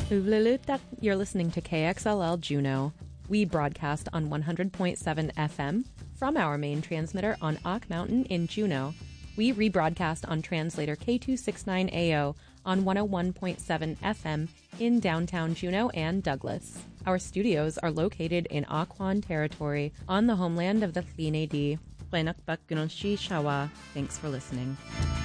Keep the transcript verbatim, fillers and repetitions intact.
Uvlulutak, you're listening to K X L L Juneau. We broadcast on one hundred point seven F M from our main transmitter on Ock Mountain in Juneau. We rebroadcast on translator K two sixty-nine A O on one oh one point seven F M in downtown Juneau and Douglas. Our studios are located in Occoquan territory on the homeland of the Tleenay Dee. Thanks for listening.